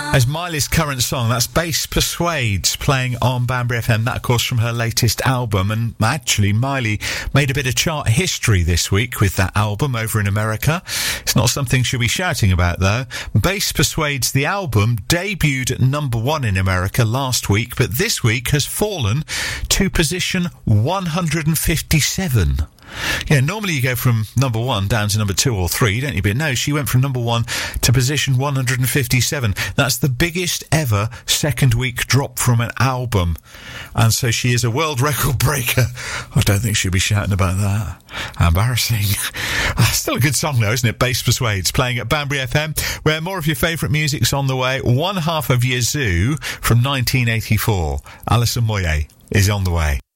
As Miley's current song, that's Bass Persuades, playing on Banbury FM. That, of course, from her latest album. And actually, Miley made a bit of chart history this week with that album over in America. It's not something she'll be shouting about, though. Bass Persuades, the album, debuted at #1 in America last week, but this week has fallen to position 157. Yeah, normally you go from #1 down to #2 or 3, don't you? But no, she went from #1 to position 157. That's the biggest ever second week drop from an album. And so she is a world record breaker. I don't think she'll be shouting about that. Embarrassing. Still a good song though, isn't it? Bass Persuades, playing at Banbury FM, where more of your favourite music's on the way. One half of Yazoo from 1984. Alison Moyet is on the way.